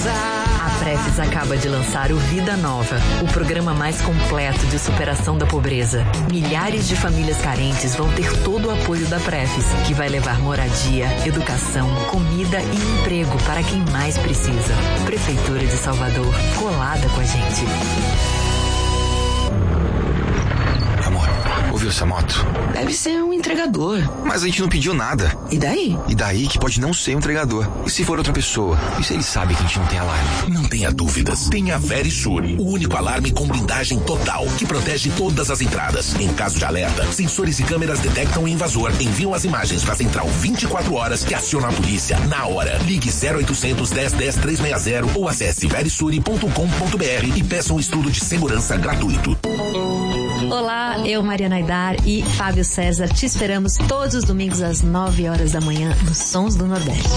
A Prefis acaba de lançar o Vida Nova, o programa mais completo de superação da pobreza. Milhares de famílias carentes vão ter todo o apoio da Prefis, que vai levar moradia, educação, comida e emprego para quem mais precisa. Prefeitura de Salvador, colada com a gente. Ouviu essa moto? Deve ser um entregador. Mas a gente não pediu nada. E daí? E daí que pode não ser um entregador. E se for outra pessoa? E se ele sabe que a gente não tem alarme? Não tenha dúvidas. Tenha a Verisure, o único alarme com blindagem total, que protege todas as entradas. Em caso de alerta, sensores e câmeras detectam o invasor, enviam as imagens para a central 24 horas que aciona a polícia na hora. Ligue 0800 10 10 360 ou acesse verisure.com.br e peça um estudo de segurança gratuito. Olá, eu, Mariana Aidar e Fábio César, te esperamos todos os domingos às 9 horas da manhã nos Sons do Nordeste.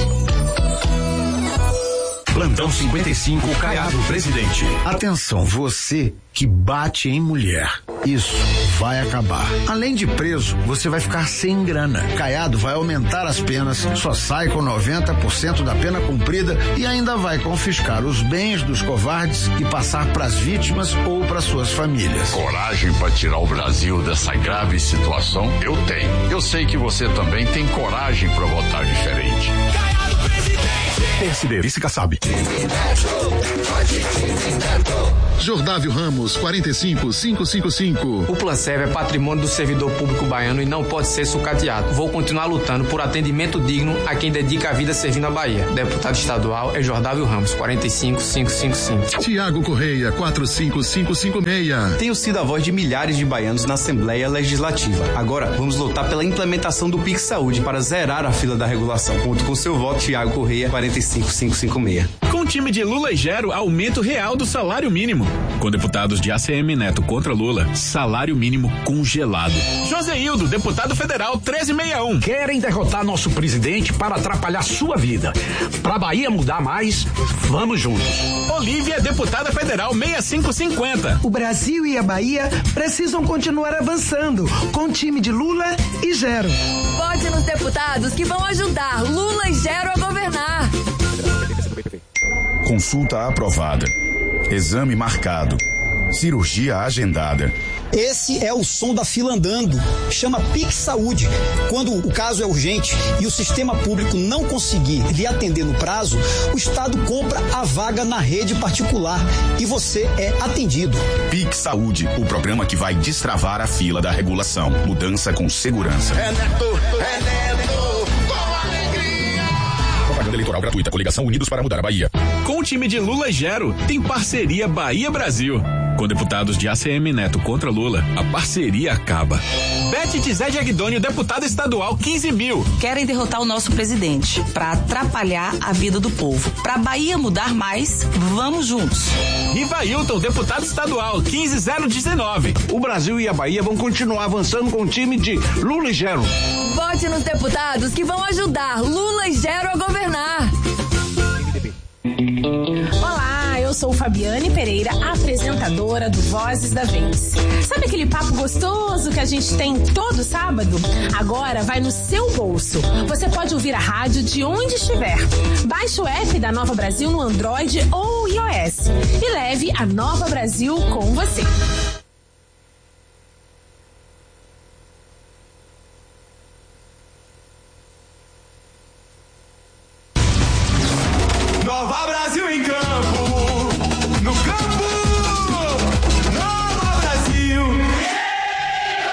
Plantão 55, Caiado Presidente. Atenção, você que bate em mulher. Isso vai acabar. Além de preso, você vai ficar sem grana. Caiado vai aumentar as penas, só sai com 90% da pena cumprida e ainda vai confiscar os bens dos covardes e passar para as vítimas ou para suas famílias. Coragem para tirar o Brasil dessa grave situação? Eu tenho. Eu sei que você também tem coragem para votar diferente. Caiado Presidente. PSD, vice Kassab. Jordávio Ramos, 45555. O Planserv é patrimônio do servidor público baiano e não pode ser sucateado. Vou continuar lutando por atendimento digno a quem dedica a vida servindo a Bahia. Deputado estadual é Jordávio Ramos, 45555. Tiago Correia, 45556. Tenho sido a voz de milhares de baianos na Assembleia Legislativa. Agora, vamos lutar pela implementação do Pix Saúde para zerar a fila da regulação. Conto com seu voto, Tiago Correia, 45556. Com o time de Lula e Gero, aumento real do salário mínimo. Com deputados de ACM Neto contra Lula, salário mínimo congelado. Joseildo, deputado federal, 1361. Querem derrotar nosso presidente para atrapalhar sua vida. Pra Bahia mudar mais, vamos juntos. Olívia, deputada federal, 6550. O Brasil e a Bahia precisam continuar avançando com o time de Lula e Gero. Vote nos deputados que vão ajudar Lula e Gero a governar. Consulta aprovada. Exame marcado. Cirurgia agendada. Esse é o som da fila andando. Chama Pix Saúde. Quando o caso é urgente e o sistema público não conseguir lhe atender no prazo, o Estado compra a vaga na rede particular e você é atendido. Pix Saúde, o programa que vai destravar a fila da regulação. Mudança com segurança. É Neto, com alegria. Propaganda eleitoral gratuita, coligação Unidos para Mudar a Bahia. Com o time de Lula e Gero, tem parceria Bahia-Brasil. Com deputados de ACM Neto contra Lula, a parceria acaba. Bete Tizé de Agdônio, deputada estadual, 15.000. Querem derrotar o nosso presidente para atrapalhar a vida do povo. Pra Bahia mudar mais, vamos juntos. Rivailton, deputado estadual, 15.019. O Brasil e a Bahia vão continuar avançando com o time de Lula e Gero. Vote nos deputados que vão ajudar Lula e Gero a governar. Olá, eu sou Fabiane Pereira, apresentadora do Vozes da Vez. Sabe aquele papo gostoso que a gente tem todo sábado? Agora vai no seu bolso. Você pode ouvir a rádio de onde estiver. Baixe o app da Nova Brasil no Android ou iOS e leve a Nova Brasil com você. Nova Brasil em campo, no campo, Nova Brasil em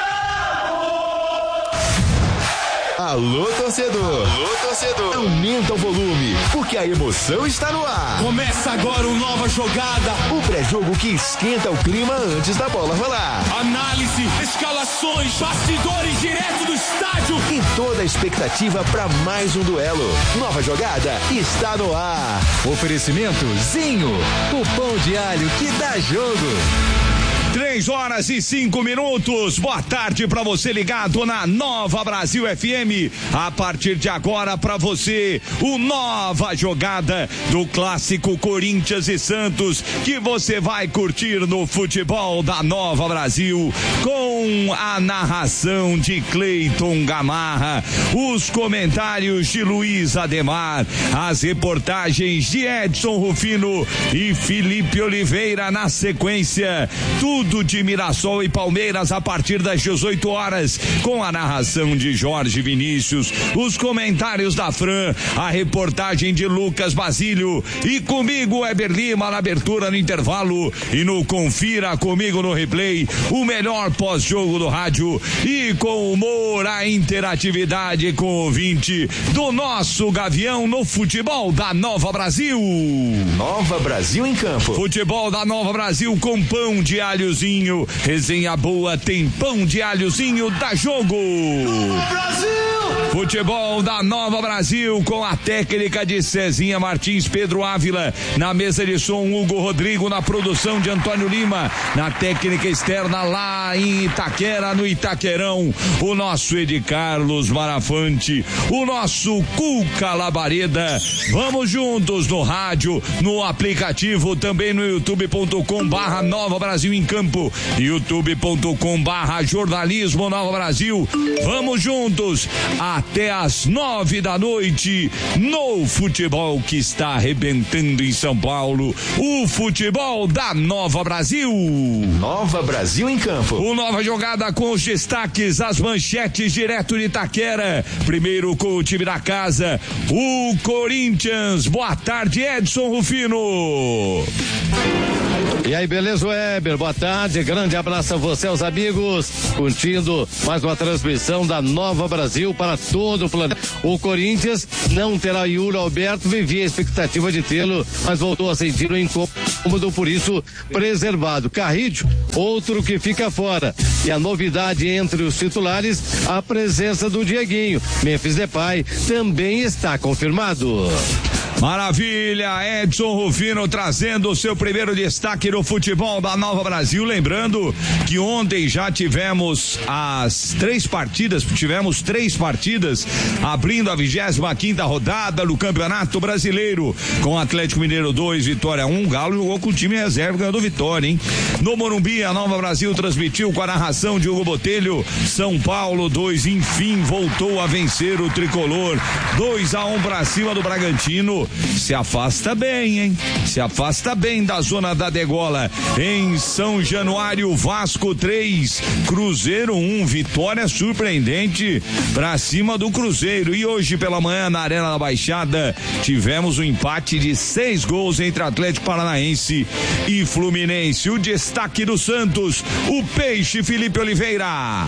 campo. Alô, torcedor! Alô, torcedor! Aumenta o volume, porque a emoção está no ar. Começa agora uma nova jogada. O pré-jogo que esquenta o clima antes da bola rolar. Análise, escalações, bastidores direto do estádio. E toda a expectativa para mais um duelo. Nova jogada está no ar. Oferecimento Zinho, o pão de alho que dá jogo. 3h05. Boa tarde pra você ligado na Nova Brasil FM. A partir de agora pra você, o Nova Jogada do clássico Corinthians e Santos, que você vai curtir no futebol da Nova Brasil, com a narração de Cleiton Gamarra, os comentários de Luiz Ademar, as reportagens de Edson Rufino e Felipe Oliveira na sequência. Tudo de Mirassol e Palmeiras a partir das 18 horas, com a narração de Jorge Vinícius, os comentários da Fran, a reportagem de Lucas Basílio e comigo, Weber Lima, na abertura, no intervalo e no Confira Comigo no Replay, o melhor pós-jogo do rádio, e com humor, a interatividade com o ouvinte do nosso Gavião no futebol da Nova Brasil. Nova Brasil em campo. Futebol da Nova Brasil com pão de alhozinho. Resenha boa tem pão de alhozinho da Jogo. Brasil! Futebol da Nova Brasil com a técnica de Cezinha Martins, Pedro Ávila, na mesa de som Hugo Rodrigo, na produção de Antônio Lima, na técnica externa lá em Itaquera, no Itaquerão, o nosso Edi Carlos Marafante, o nosso Cuca Labareda. Vamos juntos no rádio, no aplicativo, também no youtube.com/Nova Brasil em Campo, youtube.com/Jornalismo Nova Brasil. Vamos juntos até às 9 da noite no futebol que está arrebentando em São Paulo, o futebol da Nova Brasil. Nova Brasil em campo. O Nova Jogada com os destaques, as manchetes direto de Itaquera. Primeiro com o time da casa, o Corinthians. Boa tarde, Edson Rufino. E aí, beleza, Weber? Boa tarde, grande abraço a você, aos amigos, curtindo mais uma transmissão da Nova Brasil para todo o planeta. O Corinthians não terá Yuri Alberto, vivia a expectativa de tê-lo, mas voltou a sentir o incômodo, por isso preservado. Carrillo, outro que fica fora. E a novidade entre os titulares, a presença do Dieguinho. Memphis Depay também está confirmado. Maravilha, Edson Rufino trazendo o seu primeiro destaque no futebol da Nova Brasil. Lembrando que ontem já tivemos três partidas abrindo a 25ª rodada do Campeonato Brasileiro, com Atlético Mineiro 2, Vitória 1. Galo jogou com o time reserva e ganhou do Vitória, hein? No Morumbi, a Nova Brasil transmitiu com a narração de Hugo Botelho. São Paulo 2, enfim, voltou a vencer o tricolor. 2-1 pra cima do Bragantino. Se afasta bem, hein? Se afasta bem da zona da degola. Em São Januário, Vasco 3, Cruzeiro 1, vitória surpreendente pra cima do Cruzeiro. E hoje pela manhã, na Arena da Baixada, tivemos um empate de 6 gols entre Atlético Paranaense e Fluminense. O destaque do Santos, o Peixe Felipe Oliveira.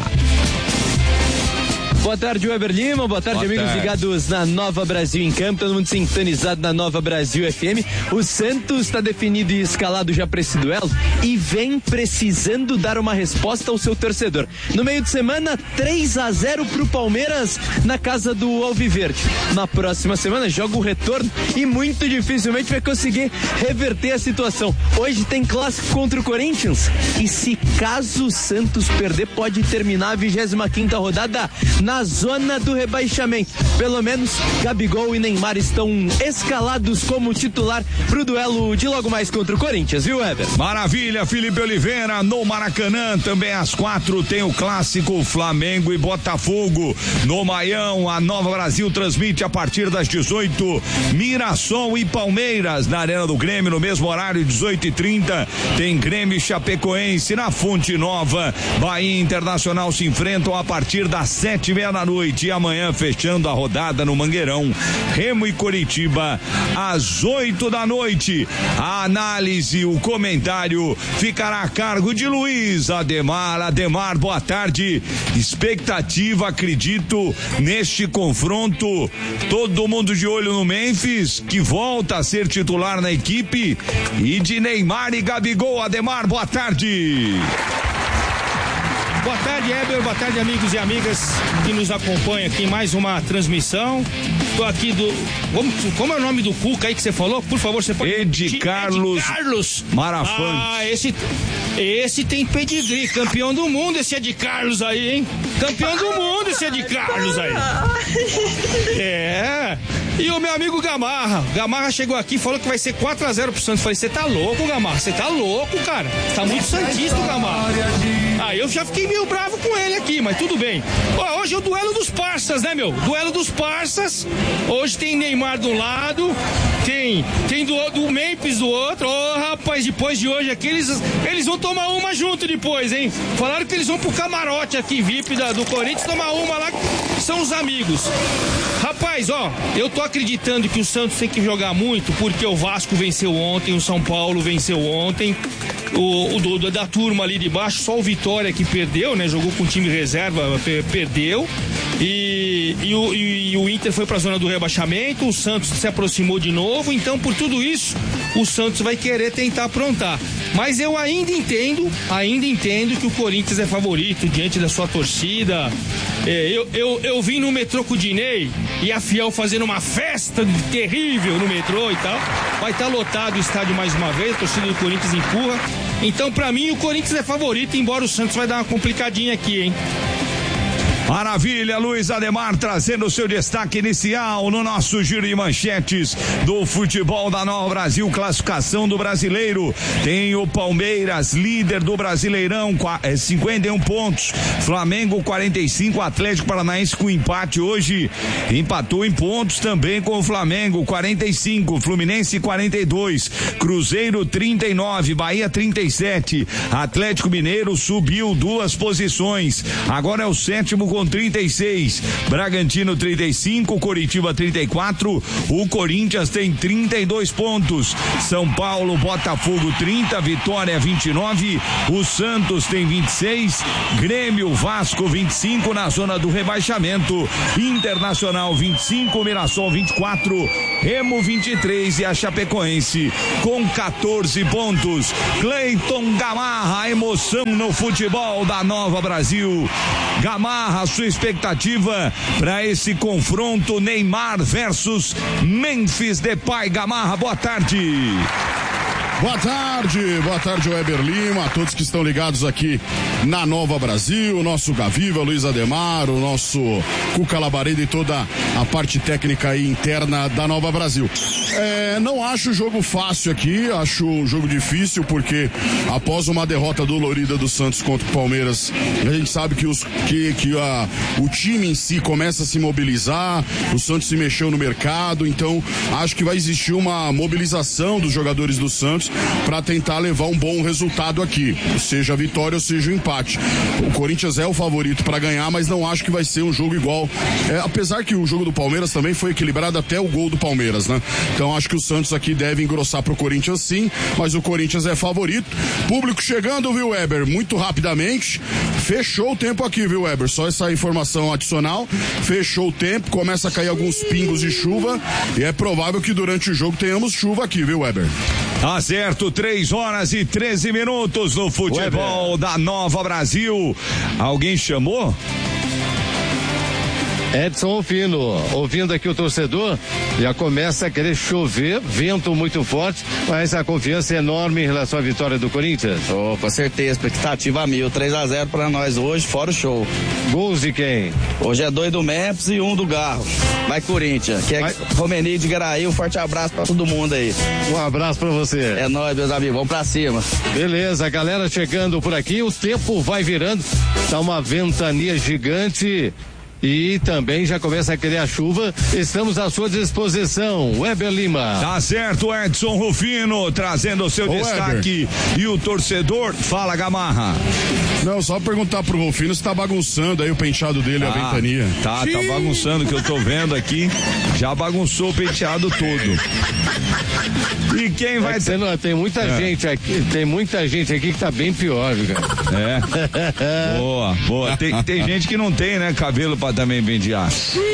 Boa tarde, Weber Lima. Boa tarde, amigos ligados na Nova Brasil em Campo. Todo mundo sintonizado na Nova Brasil FM. O Santos está definido e escalado já para esse duelo e vem precisando dar uma resposta ao seu torcedor. No meio de semana, 3-0 pro Palmeiras na casa do Alviverde. Na próxima semana, joga o retorno e muito dificilmente vai conseguir reverter a situação. Hoje tem clássico contra o Corinthians e, se caso o Santos perder, pode terminar a 25ª rodada na zona do rebaixamento. Pelo menos Gabigol e Neymar estão escalados como titular pro duelo de logo mais contra o Corinthians, viu, Weber? Maravilha, Felipe Oliveira. No Maracanã, também às 4 tem o clássico Flamengo e Botafogo. No Maião, a Nova Brasil transmite a partir das 18 Mirassol e Palmeiras. Na Arena do Grêmio, no mesmo horário, 18h30, tem Grêmio e Chapecoense. Na Fonte Nova, Bahia Internacional se enfrentam a partir das 7h30 da noite. E amanhã, fechando a rodada no Mangueirão, Remo e Coritiba às 8 da noite. A análise, o comentário ficará a cargo de Luiz Ademar. Ademar, boa tarde. Expectativa, acredito, neste confronto. Todo mundo de olho no Memphis, que volta a ser titular na equipe, e de Neymar e Gabigol. Ademar, boa tarde. Boa tarde, Heber. Boa tarde, amigos e amigas que nos acompanham aqui em mais uma transmissão. Tô aqui como é o nome do Cuca aí que você falou? Por favor, você pode... Ed Carlos Marafante. Ah, esse tem pedigree, campeão do mundo esse Ed Carlos aí, hein? Campeão do mundo esse Ed Carlos aí. É. E o meu amigo Gamarra chegou aqui e falou que vai ser 4-0 pro Santos. Falei, você tá louco, Gamarra? Você tá louco, cara? Tá muito santista o Gamarra. Ah, eu já fiquei meio bravo com ele aqui, mas tudo bem. Ó, hoje é o duelo dos parças, né, meu? Duelo dos parças. Hoje tem Neymar do lado, tem do Memphis do outro. Ô, rapaz, depois de hoje aqui, eles vão tomar uma junto depois, hein? Falaram que eles vão pro camarote aqui, VIP do Corinthians, tomar uma lá, que são os amigos. Rapaz, ó, eu tô acreditando que o Santos tem que jogar muito, porque o Vasco venceu ontem, o São Paulo venceu ontem, da turma ali de baixo, só o Vitória que perdeu, né? Jogou com o time reserva, perdeu. E o Inter foi pra zona do rebaixamento, o Santos se aproximou de novo, então por tudo isso, o Santos vai querer tentar aprontar. Mas eu ainda entendo que o Corinthians é favorito diante da sua torcida. Eu vim no metrô com o Dinei e a Fiel fazendo uma festa terrível no metrô e tal. Vai estar lotado o estádio mais uma vez, a torcida do Corinthians empurra. Então, pra mim, o Corinthians é favorito, embora o Santos vai dar uma complicadinha aqui, hein? Maravilha, Luiz Ademar trazendo o seu destaque inicial no nosso giro de manchetes do futebol da Nova Brasil, classificação do Brasileiro. Tem o Palmeiras, líder do Brasileirão, 51 pontos, Flamengo 45, Atlético Paranaense com empate hoje, empatou em pontos também com o Flamengo, 45, Fluminense 42, Cruzeiro 39, Bahia 37, Atlético Mineiro subiu 2 posições, agora é o 7º com 36, Bragantino 35, Coritiba 34, o Corinthians tem 32 pontos, São Paulo, Botafogo 30, Vitória 29, o Santos tem 26, Grêmio, Vasco 25 na zona do rebaixamento, Internacional 25, Mirassol 24, Remo 23 e a Chapecoense com 14 pontos. Cleiton Gamarra, a emoção no futebol da Nova Brasil. Gamarra, sua expectativa para esse confronto Neymar versus Memphis Depay. Gamarra, boa tarde. Boa tarde, Weber Lima, a todos que estão ligados aqui na Nova Brasil, o nosso Gaviva, Luiz Ademar, o nosso Cuca Labareda e toda a parte técnica aí interna da Nova Brasil. Não acho o jogo fácil aqui, acho o jogo difícil, porque após uma derrota dolorida do Santos contra o Palmeiras, a gente sabe que o time em si começa a se mobilizar, o Santos se mexeu no mercado, então acho que vai existir uma mobilização dos jogadores do Santos para tentar levar um bom resultado aqui, seja a vitória ou seja o empate. O Corinthians é o favorito para ganhar, mas não acho que vai ser um jogo igual, apesar que o jogo do Palmeiras também foi equilibrado até o gol do Palmeiras, né? Então acho que o Santos aqui deve engrossar pro Corinthians sim, mas o Corinthians é favorito. Público chegando, viu, Weber? Muito rapidamente, fechou o tempo aqui, viu, Weber? Só essa informação adicional, fechou o tempo, começa a cair alguns pingos de chuva e é provável que durante o jogo tenhamos chuva aqui, viu, Weber? Tá certo, 3h13 no futebol da Nova Brasil. Alguém chamou? Edson Rufino, ouvindo aqui o torcedor, já começa a querer chover, vento muito forte, mas a confiança é enorme em relação à vitória do Corinthians. Com certeza, expectativa 1000, 3-0 pra nós hoje, fora o show. Gols de quem? Hoje é 2 do Memphis e 1 do Garro. Vai Corinthians, que é Romeni de Garaí, um forte abraço pra todo mundo aí. Um abraço pra você. É nóis, meus amigos, vamos pra cima. Beleza, galera chegando por aqui, o tempo vai virando, tá uma ventania gigante. E também já começa a querer a chuva. Estamos à sua disposição, Weber Lima. Tá certo, Edson Rufino, trazendo o seu destaque. Weber. E o torcedor, fala, Gamarra. Não, só perguntar pro Rufino se tá bagunçando aí o penteado dele, a ventania. Tá bagunçando, que eu tô vendo aqui. Já bagunçou o penteado todo. E quem vai ter... Tem muita gente aqui, que tá bem pior, cara. Boa. Tem gente que não tem, né, cabelo pra também pentear.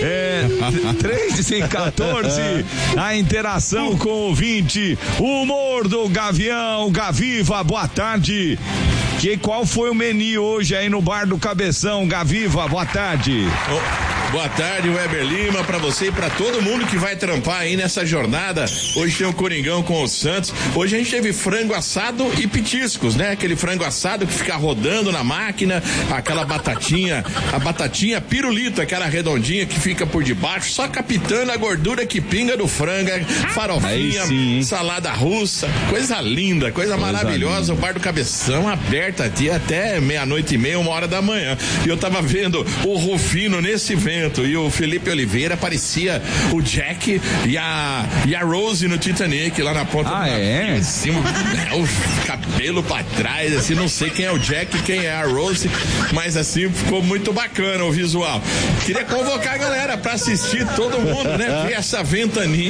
3h14, a interação com o ouvinte, o humor do Gavião, Gaviva, boa tarde. Qual foi o menu hoje aí no Bar do Cabeção, Gaviva? Boa tarde. Boa tarde, Weber Lima, pra você e pra todo mundo que vai trampar aí nessa jornada. Hoje tem o Coringão com o Santos. Hoje a gente teve frango assado e petiscos, né? Aquele frango assado que fica rodando na máquina, aquela batatinha, a batatinha pirulito, aquela redondinha que fica por debaixo, só captando a gordura que pinga do frango, farofinha, salada russa, coisa linda, coisa maravilhosa. O Bar do Cabeção aberto até 00:30, 1h da manhã. E eu tava vendo o Rufino nesse evento e o Felipe Oliveira parecia o Jack e a Rose no Titanic lá na ponta do navio, em cima, o cabelo pra trás, assim, não sei quem é o Jack e quem é a Rose, mas assim ficou muito bacana o visual. Queria convocar a galera pra assistir, todo mundo, né? Ver essa ventania,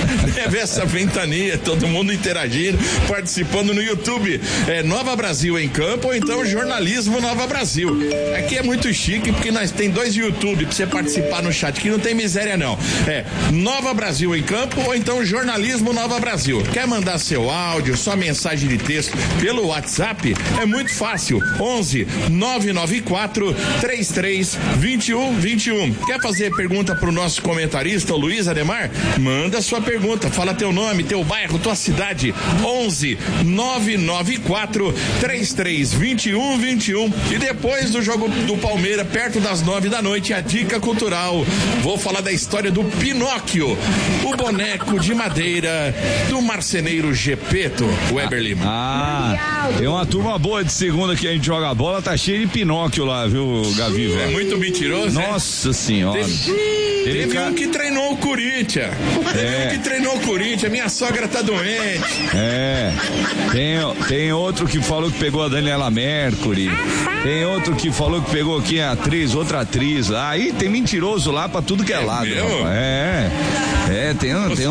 todo mundo interagindo, participando no YouTube, Nova Brasil em Campo ou então Jornalismo Nova Brasil. Aqui é muito chique porque nós tem 2 YouTube pra você participar no chat, que não tem miséria não. Nova Brasil em Campo ou então Jornalismo Nova Brasil. Quer mandar seu áudio, sua mensagem de texto pelo WhatsApp? É muito fácil. 11 994 33 21 21. Quer fazer pergunta pro nosso comentarista, o Luiz Ademar? Manda sua pergunta, fala teu nome, teu bairro, tua cidade. 11 994 33 21 21. E depois do jogo do Palmeiras, perto das 9h, a dica cultural. Vou falar da história do Pinóquio, o boneco de madeira do marceneiro Gepeto, Weber Lima. Tem uma turma boa de segunda que a gente joga bola, tá cheio de Pinóquio lá, viu, Gaviva? É muito mentiroso, Nossa senhora. Teve um que treinou o Corinthians. Minha sogra tá doente. Tem outro que falou que pegou a Daniela Mercury. Tem outro que falou que pegou aqui a atriz, outra atriz. Aí tem mentiroso lá pra tudo que é lado. Tem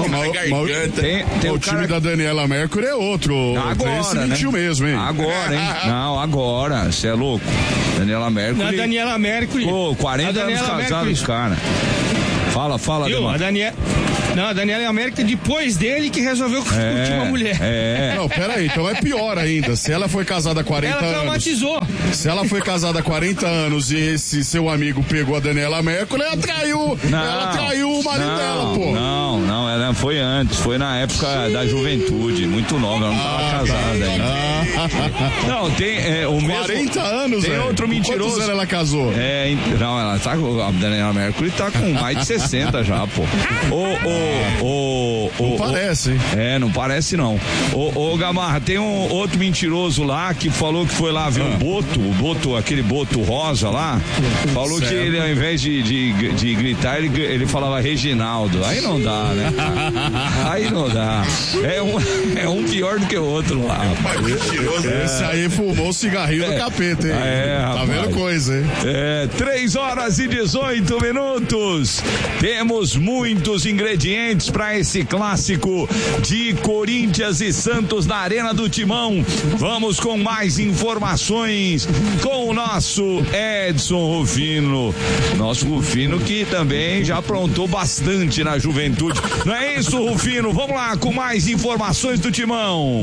o time da Daniela Mercury é outro. Agora, esse mentiu mesmo, hein? Agora, hein? Não, agora. Você é louco. Daniela Mercury. Na Daniela Mercury. Pô, 40 anos casados, cara. Fala, viu? A Daniela América, depois dele, que resolveu curtir uma mulher. Não, peraí, então é pior ainda. Se ela foi casada há 40 anos. Ela traumatizou. Se ela foi casada há 40 anos e esse seu amigo pegou a Daniela Mercury, ela traiu o marido dela, pô. Não, ela foi antes, foi na época da juventude, muito nova, ela não tava casada ainda. Não, tem o mesmo. 40 anos, tem outro mentiroso. Quantos anos ela casou? Não, ela tá, a Daniela Mercury tá com mais de 60 já, pô. Não parece, hein? Não parece não. Ô Gamarra, tem um outro mentiroso lá que falou que foi lá ver o Boto, aquele Boto rosa lá, falou que ele, ao invés de gritar, ele falava Reginaldo. Aí não dá, né? Aí não dá. É um pior do que o outro lá. Esse aí fumou o cigarrinho do capeta, hein? Tá vendo coisa, hein? 3h18. Temos muitos ingredientes para esse clássico de Corinthians e Santos na Arena do Timão. Vamos com mais informações com o nosso Edson Rufino. Nosso Rufino que também já aprontou bastante na juventude. Não é isso, Rufino? Vamos lá com mais informações do Timão.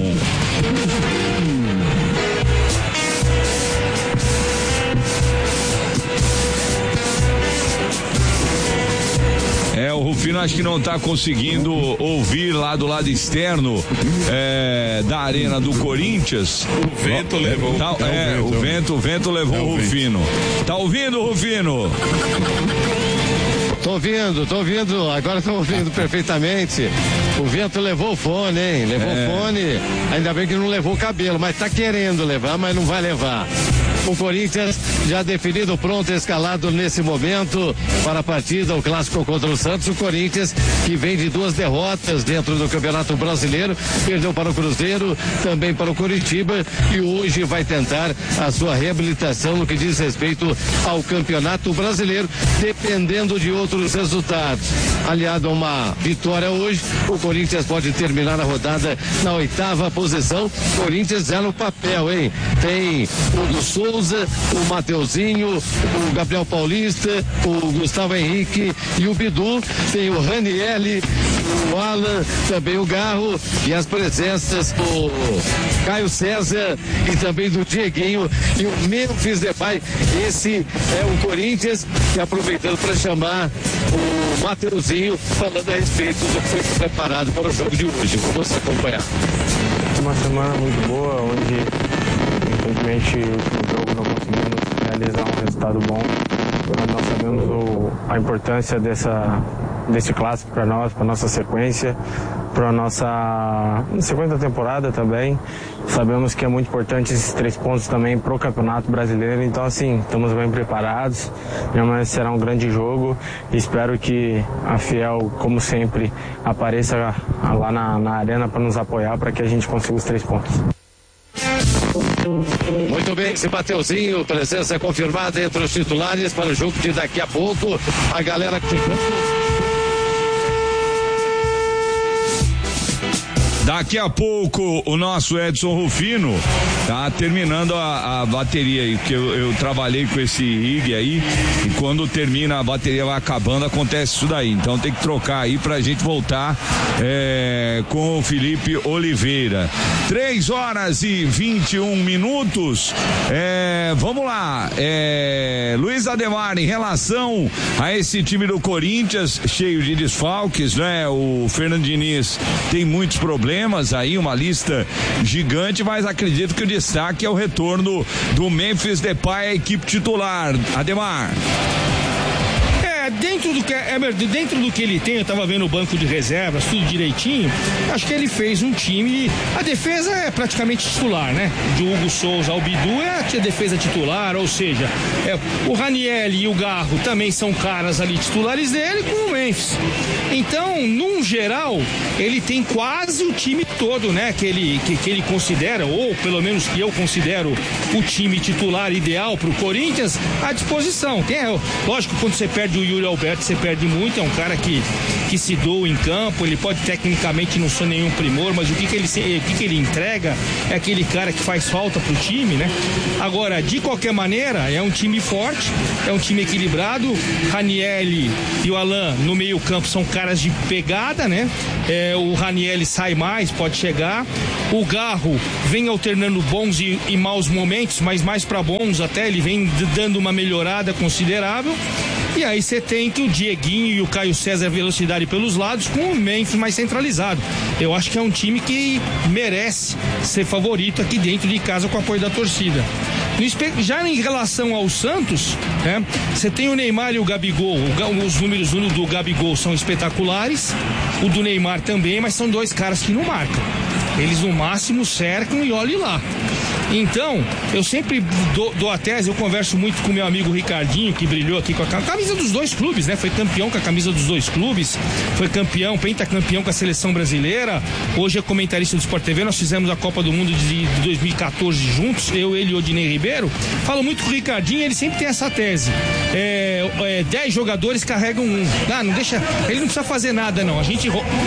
O Rufino acho que não está conseguindo ouvir lá do lado externo da arena do Corinthians. O vento levou. O vento levou o Rufino. Tá ouvindo, Rufino? Tô ouvindo, agora tô ouvindo perfeitamente. O vento levou o fone, hein? Levou o fone, ainda bem que não levou o cabelo, mas tá querendo levar, mas não vai levar. O Corinthians já definido, pronto, escalado nesse momento para a partida, o clássico contra o Santos. O Corinthians que vem de 2 derrotas dentro do Campeonato Brasileiro, perdeu para o Cruzeiro, também para o Curitiba e hoje vai tentar a sua reabilitação no que diz respeito ao Campeonato Brasileiro, dependendo de outros resultados. Aliado a uma vitória hoje, o Corinthians pode terminar a rodada na 8ª posição. Corinthians já no papel, hein? Tem o do Sul Souza, o Mateuzinho, o Gabriel Paulista, o Gustavo Henrique e o Bidu. Tem o Ranielli, o Alan, também o Garro e as presenças do Caio César e também do Dieguinho e o Memphis Depay. Esse é o Corinthians, e aproveitando para chamar o Mateuzinho, falando a respeito do que foi preparado para o jogo de hoje. Vamos acompanhar. Uma semana muito boa, onde infelizmente o último jogo não conseguimos realizar um resultado bom. Nós sabemos a importância desse clássico para nós, para nossa sequência, para a nossa sequência da temporada também. Sabemos que é muito importante esses 3 pontos também para o Campeonato Brasileiro. Então, assim, estamos bem preparados. Amanhã será um grande jogo. Espero que a Fiel, como sempre, apareça lá na arena para nos apoiar, para que a gente consiga os 3 pontos. Muito bem, esse Mateuzinho, presença confirmada entre os titulares para o jogo de daqui a pouco. A galera que daqui a pouco o nosso Edson Rufino tá terminando a bateria aí, porque eu trabalhei com esse rig aí, e quando termina a bateria vai acabando, acontece isso daí. Então tem que trocar aí pra gente voltar com o Felipe Oliveira. 3h21. Vamos lá, Luiz Ademar, em relação a esse time do Corinthians, cheio de desfalques, né? O Fernando Diniz tem muitos problemas aí, uma lista gigante, mas acredito que o destaque é o retorno do Memphis Depay à equipe titular. Ademar. Dentro do que ele tem, eu tava vendo o banco de reservas, tudo direitinho, acho que ele fez um time, a defesa é praticamente titular, né? De Hugo Souza ao Bidu é a defesa titular, ou seja, o Ranielli e o Garro também são caras ali titulares dele, com o Memphis. Então, num geral, ele tem quase o time todo, né? Que ele considera, ou pelo menos que eu considero o time titular ideal pro Corinthians, à disposição. Lógico, quando você perde o Yuri Alberto, você perde muito, é um cara que se doa em campo, ele pode tecnicamente não ser nenhum primor, mas o que ele entrega é aquele cara que faz falta pro time, né? Agora, de qualquer maneira, é um time forte, é um time equilibrado. Ranielli e o Alan no meio campo são caras de pegada, né? O Ranielli sai mais, pode chegar. O Garro vem alternando bons e maus momentos, mas mais para bons até, ele vem dando uma melhorada considerável. E aí você tem que o Dieguinho e o Caio César velocidade pelos lados, com o Memphis mais centralizado. Eu acho que é um time que merece ser favorito aqui dentro de casa com o apoio da torcida. Já em relação ao Santos, né, você tem o Neymar e o Gabigol. Os números do Gabigol são espetaculares, o do Neymar também, mas são 2 caras que não marcam. Eles no máximo cercam e olhe lá. Então, eu sempre dou a tese, eu converso muito com meu amigo Ricardinho, que brilhou aqui com a camisa dos 2 clubes, né? Foi campeão com a camisa dos 2 clubes, foi pentacampeão com a seleção brasileira, hoje é comentarista do Sport TV, nós fizemos a Copa do Mundo de 2014 juntos, ele e o Odinei Ribeiro. Falo muito com o Ricardinho, ele sempre tem essa tese. 10 jogadores carregam um. Não deixa, ele não precisa fazer nada, não. A gente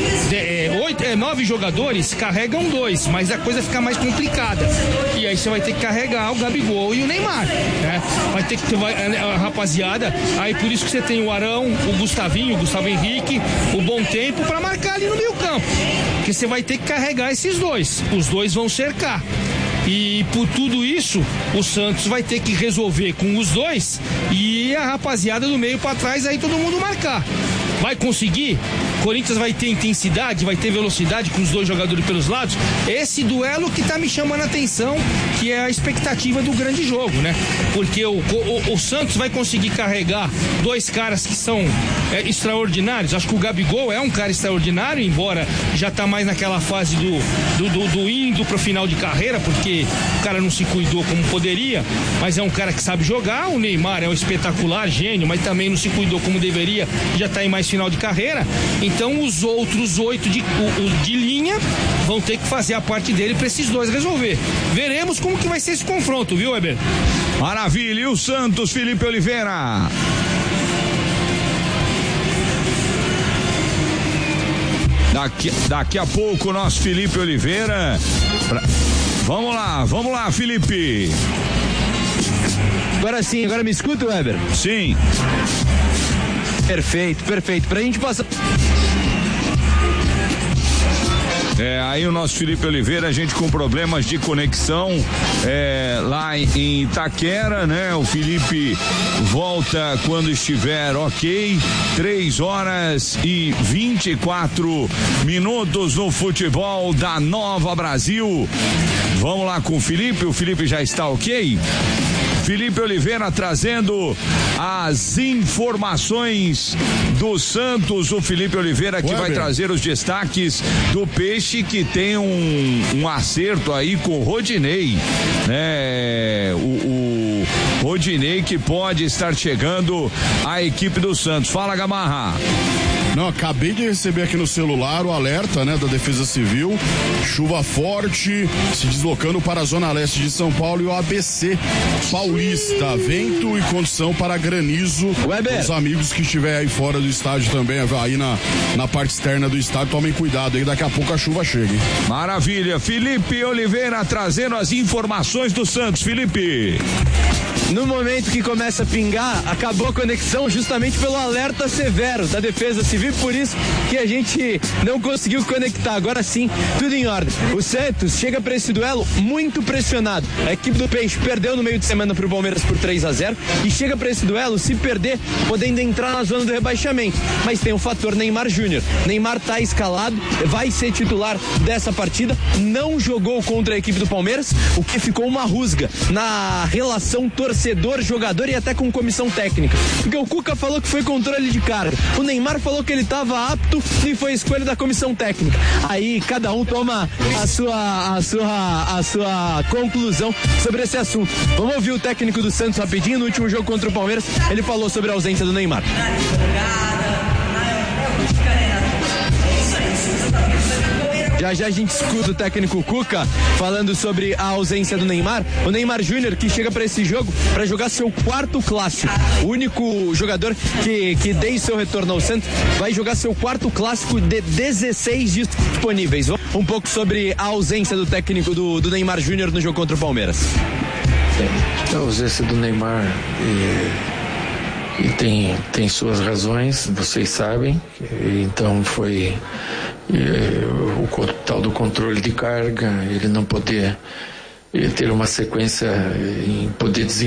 9 jogadores carregam 2, mas a coisa fica mais complicada. E aí você vai ter que carregar o Gabigol e o Neymar, né? Vai ter que ter a rapaziada, aí por isso que você tem o Arão, o Gustavinho, o Gustavo Henrique, o Bom Tempo pra marcar ali no meio campo, porque você vai ter que carregar esses 2, os 2 vão cercar. E por tudo isso, o Santos vai ter que resolver com os 2 e a rapaziada do meio pra trás, aí todo mundo marcar. Vai conseguir? Corinthians vai ter intensidade, vai ter velocidade com os 2 jogadores pelos lados. Esse duelo que tá me chamando a atenção, que é a expectativa do grande jogo, né? Porque o Santos vai conseguir carregar 2 caras que são extraordinários. Acho que o Gabigol é um cara extraordinário, embora já tá mais naquela fase do indo pro final de carreira, porque o cara não se cuidou como poderia, mas é um cara que sabe jogar. O Neymar é um espetacular, gênio, mas também não se cuidou como deveria, já tá em mais final de carreira. Então os outros 8 de linha vão ter que fazer a parte dele para esses 2 resolver. Veremos como que vai ser esse confronto, viu, Weber? Maravilha, e o Santos, Felipe Oliveira? Daqui a pouco o nosso Felipe Oliveira. Vamos lá, Felipe. Agora sim, agora me escuta, Weber? Sim. Perfeito. Pra gente passar... Aí o nosso Felipe Oliveira, a gente com problemas de conexão lá em Itaquera, né? O Felipe volta quando estiver ok. 3h24 no futebol da Nova Brasil. Vamos lá com o Felipe já está ok? Felipe Oliveira trazendo as informações do Santos. O Felipe Oliveira que vai trazer os destaques do Peixe, que tem um acerto aí com o Rodinei, né? O Rodinei que pode estar chegando à equipe do Santos. Fala, Gamarra. Não, acabei de receber aqui no celular o alerta, né, da Defesa Civil. Chuva forte se deslocando para a zona leste de São Paulo e o ABC Paulista. Vento e condição para granizo. Os amigos que estiver aí fora do estádio também, aí na parte externa do estádio, tomem cuidado aí, daqui a pouco a chuva chega, hein? Maravilha. Felipe Oliveira trazendo as informações do Santos. Felipe. No momento que começa a pingar, acabou a conexão justamente pelo alerta severo da Defesa Civil, por isso que a gente não conseguiu conectar. Agora sim, tudo em ordem. O Santos chega para esse duelo muito pressionado. A equipe do Peixe perdeu no meio de semana pro Palmeiras por 3-0 e chega para esse duelo, se perder, podendo entrar na zona do rebaixamento. Mas tem o fator Neymar Júnior. Neymar tá escalado, vai ser titular dessa partida, não jogou contra a equipe do Palmeiras, o que ficou uma rusga na relação torcedor-jogador e até com comissão técnica. Porque o Cuca falou que foi controle de carga. O Neymar falou que ele estava apto e foi escolha da comissão técnica. Aí cada um toma a sua conclusão sobre esse assunto. Vamos ouvir o técnico do Santos rapidinho. No último jogo contra o Palmeiras, ele falou sobre a ausência do Neymar. Já a gente escuta o técnico Cuca falando sobre a ausência do Neymar. O Neymar Júnior que chega para esse jogo para jogar seu quarto clássico. O único jogador que desde seu retorno ao Santos vai jogar seu quarto clássico de 16 disponíveis. Um pouco sobre a ausência do técnico do Neymar Júnior no jogo contra o Palmeiras. A ausência do Neymar e tem suas razões, vocês sabem. Então foi o tal do controle de carga, ele não poder ter uma sequência em poder desenvolver